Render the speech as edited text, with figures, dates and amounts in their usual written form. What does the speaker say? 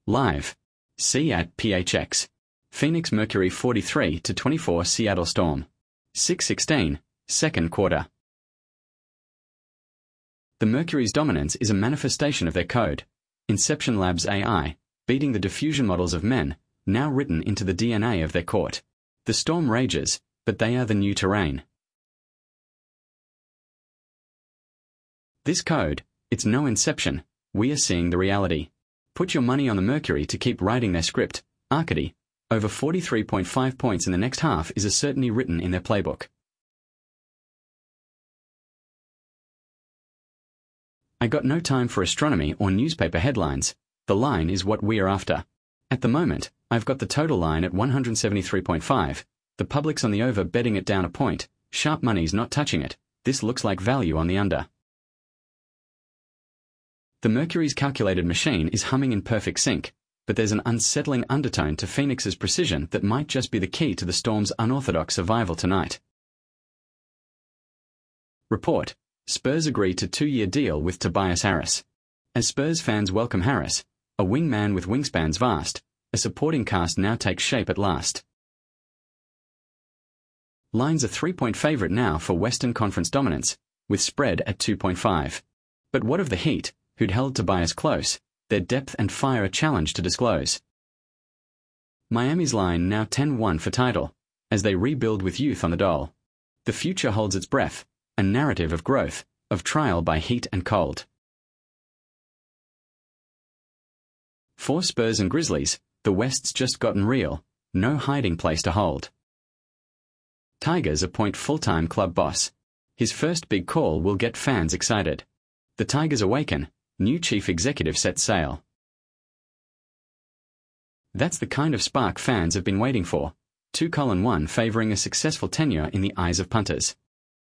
Live. C at PHX. Phoenix Mercury 43-24 Seattle Storm. 6:16, second quarter. The Mercury's dominance is a manifestation of their code. Inception Labs AI, beating the diffusion models of men, now written into the DNA of their court. The storm rages, but they are the new terrain. This code, it's no inception, we are seeing the reality. Put your money on the Mercury to keep writing their script. Arcady, over 43.5 points in the next half is a certainty written in their playbook. I got no time for astronomy or newspaper headlines. The line is what we are after. At the moment, I've got the total line at 173.5. The public's on the over betting it down a point. Sharp money's not touching it. This looks like value on the under. The Mercury's calculated machine is humming in perfect sync, but there's an unsettling undertone to Phoenix's precision that might just be the key to the Storm's unorthodox survival tonight. Report: Spurs agree to 2-year deal with Tobias Harris. As Spurs fans welcome Harris, a wingman with wingspans vast, a supporting cast now takes shape at last. Line's a 3-point favorite now for Western Conference dominance, with spread at 2.5. But what of the Heat, who'd held Tobias close, their depth and fire a challenge to disclose? Miami's line now 10-1 for title, as they rebuild with youth on the dole. The future holds its breath, a narrative of growth, of trial by heat and cold. For Spurs and Grizzlies, the West's just gotten real, no hiding place to hold. Tigers appoint full-time club boss. His first big call will get fans excited. The Tigers awaken, new chief executive sets sail. That's the kind of spark fans have been waiting for. 2:1 favoring a successful tenure in the eyes of punters.